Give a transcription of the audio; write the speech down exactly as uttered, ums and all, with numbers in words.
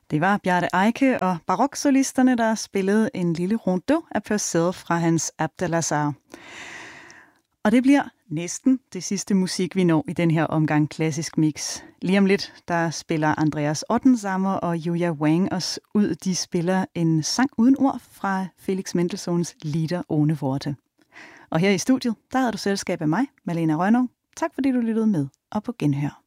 Det var Bjarte Eike og baroksolisterne, der spillede en lille rondeau af Purcell fra hans Abdelazar. Og det bliver næsten det sidste musik, vi når i den her omgang Klassisk Mix. Lige om lidt, der spiller Andreas Ottensammer og Yuya Wang os ud. De spiller en sang uden ord fra Felix Mendelssohns Lieder ohne Worte. Og her i studiet, der havde du selskab af mig, Malene Rønnow. Tak fordi du lyttede med, og på genhør.